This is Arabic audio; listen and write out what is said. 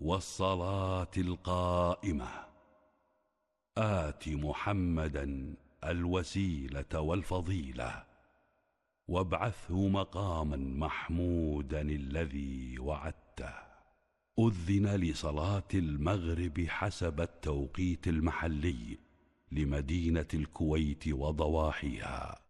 والصلاة القائمة آت محمدا الوسيلة والفضيلة وابعثه مقاما محمودا الذي وعدته. أذن لصلاة المغرب حسب التوقيت المحلي لمدينة الكويت وضواحيها.